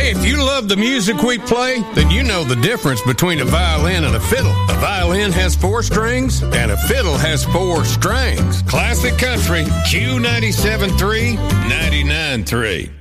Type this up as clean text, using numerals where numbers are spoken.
Hey, if you love the music we play, then you know the difference between a violin and a fiddle. A violin has 4 strings, and a fiddle has 4 strings. Classic Country, Q97.3, 99.3.